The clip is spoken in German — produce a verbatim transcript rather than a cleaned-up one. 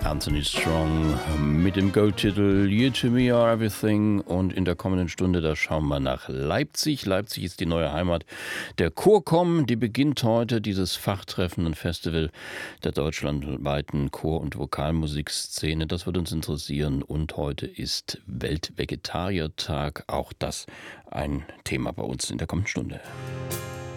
Anthony Strong mit dem Goldtitel You to Me Are Everything. Und in der kommenden Stunde, da schauen wir nach Leipzig. Leipzig ist die neue Heimat der Chorcom. Die beginnt heute, dieses Fachtreffen und Festival der deutschlandweiten Chor- und Vokalmusikszene. Das wird uns interessieren. Und heute ist Weltvegetariertag. Auch das ein Thema bei uns in der kommenden Stunde.